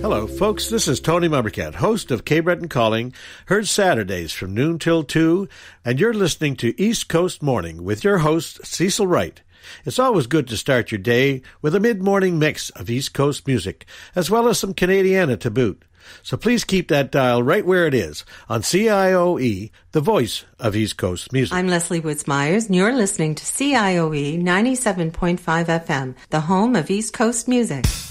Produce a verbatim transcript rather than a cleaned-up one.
Hello, folks. This is Tony Mumbercat, host of K. Breton Calling, heard Saturdays from noon till two, and you're listening to East Coast Morning with your host, Cecil Wright. It's always good to start your day with a mid-morning mix of East Coast music, as well as some Canadiana to boot. So please keep that dial right where it is, on C I O E, the voice of East Coast music. I'm Leslie Woods-Myers, and you're listening to C I O E ninety-seven point five F M, the home of East Coast music.